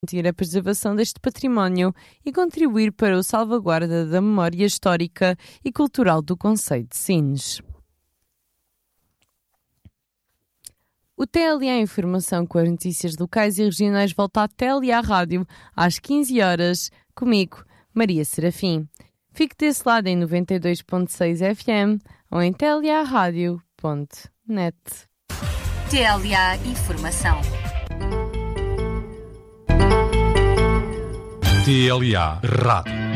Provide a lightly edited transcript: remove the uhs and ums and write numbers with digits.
garantir a preservação deste património e contribuir para a salvaguarda da memória histórica e cultural do concelho de Sines. O TLA Informação com as notícias locais e regionais volta à TLA Rádio às 15 horas, comigo, Maria Serafim. Fique desse lado em 92.6 FM ou em tlarádio.net. TLA Informação. TLA Rádio.